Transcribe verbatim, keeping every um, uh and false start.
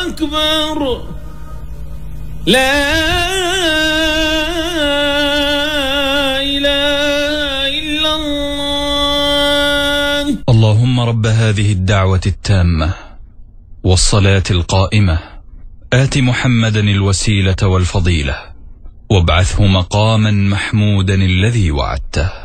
أكبر لا إله إلا الله. اللهم رب هذه الدعوة التامة والصلاة القائمة آت محمدا الوسيلة والفضيلة وابعثه مقاما محمودا الذي وعدته.